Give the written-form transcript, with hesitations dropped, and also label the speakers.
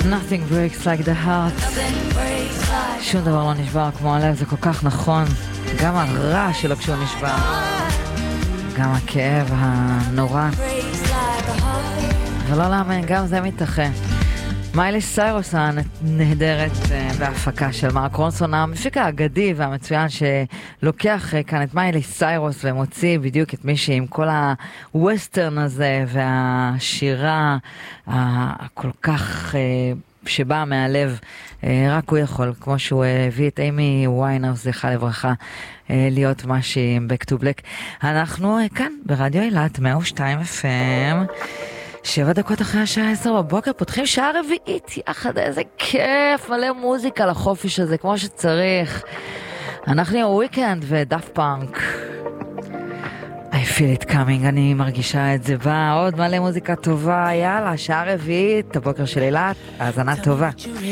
Speaker 1: Nothing breaks like the heart. שום דבר לא נשבר כמו הלב, זה כל כך נכון. גם הרע שלו כשהוא נשבר, גם הכאב הנורא, ולא לאמן, גם זה מתאחה. מיילי סיירוס הנהדרת בהפקה של מרק רונסון, המפיק האגדי והמצוין שלוקח כאן את מיילי סיירוס ומוציא בדיוק את מישהי עם כל הווסטרן הזה והשירה הכל כך שבאה מהלב, רק הוא יכול, כמו שהוא הביא את אימי ויינהאוס, זכרה לברכה, להיות משהי עם Back to Black. אנחנו כאן ברדיו אילת 102 FM, 7 דקות אחרי השעה 10 בבוקר, פותחים שעה רביעית יחד, איזה כיף, מלא מוזיקה לחופש הזה, כמו שצריך. אנחנו עם וויקנד ודאפט פאנק. I feel it coming, אני מרגישה את זה בא, עוד מלא מוזיקה טובה, יאללה, שעה רביעית, הבוקר של אילת, האזנה טובה.